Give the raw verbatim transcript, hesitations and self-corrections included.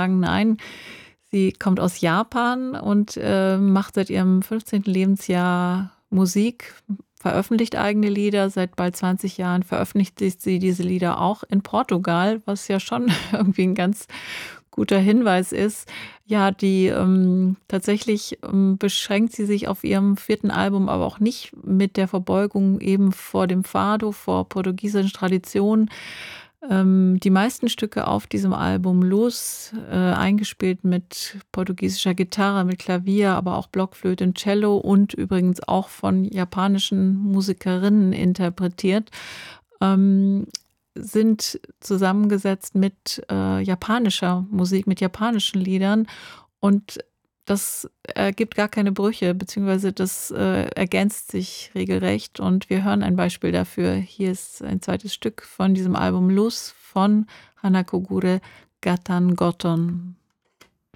sagen, nein, sie kommt aus Japan und, äh, macht seit ihrem fünfzehnten Lebensjahr Musik, veröffentlicht eigene Lieder. Seit bald zwanzig Jahren veröffentlicht sie diese Lieder auch in Portugal, was ja schon irgendwie 'n ganz guter Hinweis ist. Ja, die, ähm tatsächlich, ähm, beschränkt sie sich auf ihrem vierten Album aber auch nicht mit der Verbeugung eben vor dem Fado, vor portugiesischen Traditionen. Ähm, die meisten Stücke auf diesem Album „Luz“, äh, eingespielt mit portugiesischer Gitarre, mit Klavier, aber auch Blockflöte und Cello und übrigens auch von japanischen Musikerinnen interpretiert, ähm, sind zusammengesetzt mit, äh, japanischer Musik, mit japanischen Liedern. Und das ergibt gar keine Brüche, beziehungsweise das, äh, ergänzt sich regelrecht. Und wir hören ein Beispiel dafür. Hier ist ein zweites Stück von diesem Album „Luz“ von Hanna Kogure, „Gatan Goton“.